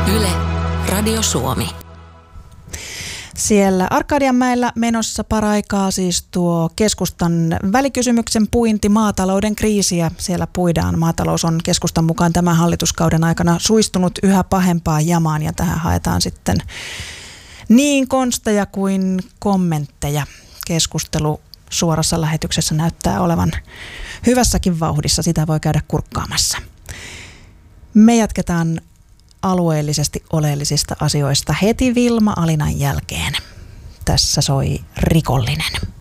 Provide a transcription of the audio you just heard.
Yle, Radio Suomi. Siellä Arkadianmäellä menossa paraikaa siis tuo keskustan välikysymyksen puinti maatalouden kriisiä. Siellä puidaan. Maatalous on keskustan mukaan tämän hallituskauden aikana suistunut yhä pahempaan jamaan ja tähän haetaan sitten niin konsteja kuin kommentteja. Keskustelu suorassa lähetyksessä näyttää olevan hyvässäkin vauhdissa. Sitä voi käydä kurkkaamassa. Me jatketaan alueellisesti oleellisista asioista heti Vilma Alinan jälkeen. Tässä soi Rikollinen.